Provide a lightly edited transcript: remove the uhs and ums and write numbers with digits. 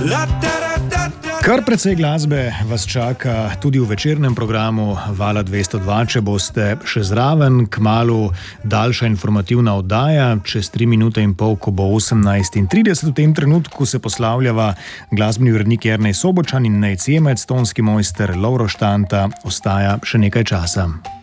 Kar precej glasbe vas čaka tudi v večernem programu Vala 202, če boste še zraven. Kmalu daljša informativna oddaja, čez 3 minute in pol, ko bo 18:30. V tem trenutku se poslavljava glasbeni urednik Jernej Sobočan in Nej Cemec, tonski mojster Lovro Štanta. Ostaja še nekaj časa.